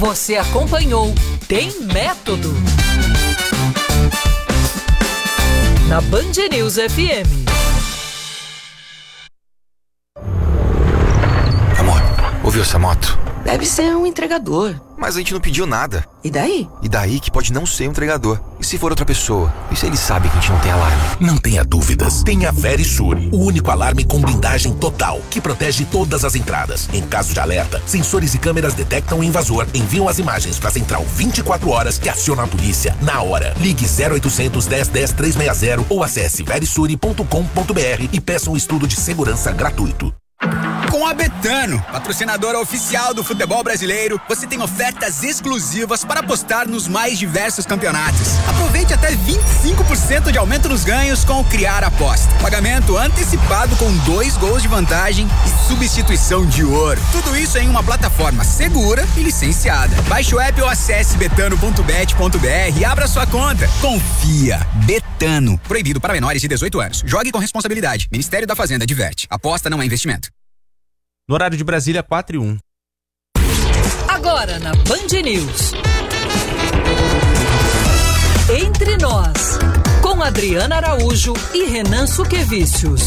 Você acompanhou Tem Método na Band News FM. Amor, ouviu essa moto? Deve ser um entregador. Mas a gente não pediu nada. E daí? E daí que pode não ser um entregador. E se for outra pessoa? E se ele sabe que a gente não tem alarme? Não tenha dúvidas. Tenha a Verisure, o único alarme com blindagem total, que protege todas as entradas. Em caso de alerta, sensores e câmeras detectam o invasor, enviam as imagens para a central 24 horas que aciona a polícia na hora. Ligue 0800 10 10 360 ou acesse verisure.com.br e peça um estudo de segurança gratuito. Com a Betano, patrocinadora oficial do futebol brasileiro, você tem ofertas exclusivas para apostar nos mais diversos campeonatos. Aproveite até 25% de aumento nos ganhos com o Criar Aposta. Pagamento antecipado com 2 gols de vantagem e substituição de ouro. Tudo isso em uma plataforma segura e licenciada. Baixe o app ou acesse betano.bet.br e abra sua conta. Confia. Betano. Proibido para menores de 18 anos. Jogue com responsabilidade. Ministério da Fazenda adverte. Aposta não é investimento. No horário de Brasília, 4:01. Agora na Band News. Entre Nós, com Adriana Araújo e Renan Suquevicius.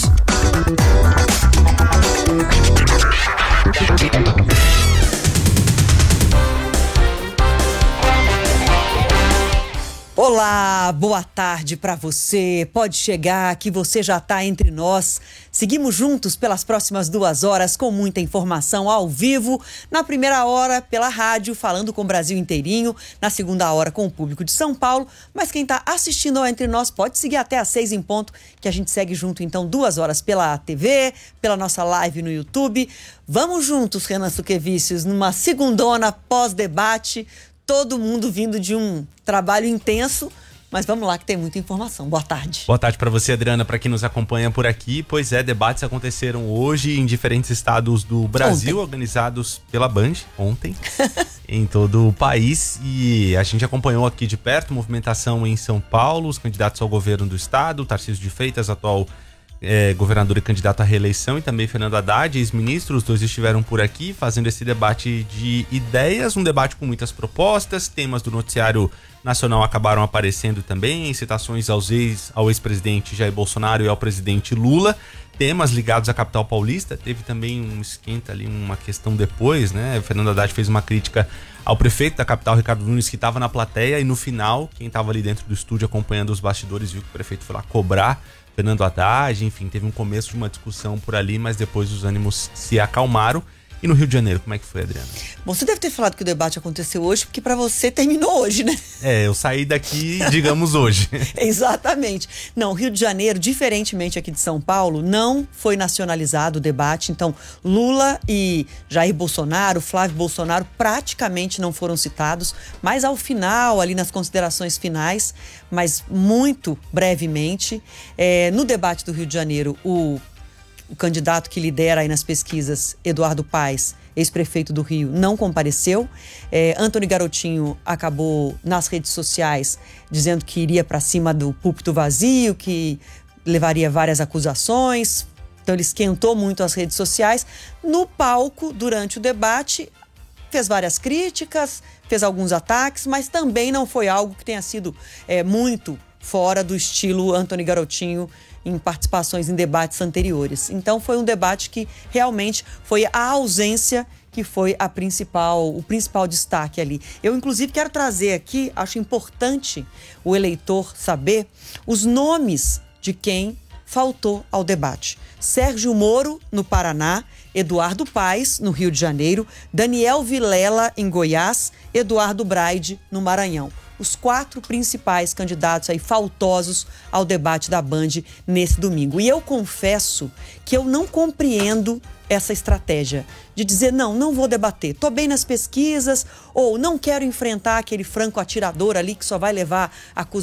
Olá, boa tarde para você. Pode chegar que você já está entre nós. Seguimos juntos pelas próximas 2 horas com muita informação ao vivo. Na primeira hora pela rádio, falando com o Brasil inteirinho. Na segunda hora com o público de São Paulo. Mas quem está assistindo ao Entre Nós pode seguir até às 6 em ponto, que a gente segue junto então 2 horas pela TV, pela nossa live no YouTube. Vamos juntos, Renan Suquevicius, numa segundona pós-debate. Todo mundo vindo de um trabalho intenso, mas vamos lá que tem muita informação. Boa tarde. Boa tarde para você, Adriana, para quem nos acompanha por aqui. Pois é, debates aconteceram hoje em diferentes estados do Brasil, organizados pela Band, ontem, em todo o país. E a gente acompanhou aqui de perto movimentação em São Paulo, os candidatos ao governo do estado, Tarcísio de Freitas, atual governador e candidato à reeleição, e também Fernando Haddad, ex-ministro. Os dois estiveram por aqui fazendo esse debate de ideias, um debate com muitas propostas. Temas do noticiário nacional acabaram aparecendo também, citações ao ex-presidente Jair Bolsonaro e ao presidente Lula. Temas ligados à capital paulista, teve também um esquenta ali, uma questão depois, né? Fernando Haddad fez uma crítica ao prefeito da capital, Ricardo Nunes, que estava na plateia, e no final, quem estava ali dentro do estúdio acompanhando os bastidores viu que o prefeito foi lá cobrar Fernando Haddad. Enfim, teve um começo de uma discussão por ali, mas depois os ânimos se acalmaram. E no Rio de Janeiro, como é que foi, Adriana? Bom, você deve ter falado que o debate aconteceu hoje, porque para você terminou hoje, né? Eu saí daqui, digamos, hoje. Exatamente. Não, Rio de Janeiro, diferentemente aqui de São Paulo, não foi nacionalizado o debate. Então, Lula e Jair Bolsonaro, Flávio Bolsonaro, praticamente não foram citados. Mas ao final, ali nas considerações finais, mas muito brevemente, no debate do Rio de Janeiro, o candidato que lidera aí nas pesquisas, Eduardo Paes, ex-prefeito do Rio, não compareceu. Antony Garotinho acabou nas redes sociais dizendo que iria para cima do púlpito vazio, que levaria várias acusações. Então ele esquentou muito as redes sociais. No palco, durante o debate, fez várias críticas, fez alguns ataques, mas também não foi algo que tenha sido muito fora do estilo Antony Garotinho em participações em debates anteriores. Então foi um debate que realmente foi a ausência que foi o principal destaque ali. Eu, inclusive, quero trazer aqui, acho importante o eleitor saber os nomes de quem faltou ao debate. Sérgio Moro, no Paraná, Eduardo Paes, no Rio de Janeiro, Daniel Vilela, em Goiás, Eduardo Braide, no Maranhão. Os 4 principais candidatos aí faltosos ao debate da Band nesse domingo. E eu confesso que eu não compreendo essa estratégia de dizer, não vou debater, tô bem nas pesquisas, ou não quero enfrentar aquele franco atirador ali que só vai levar acusações.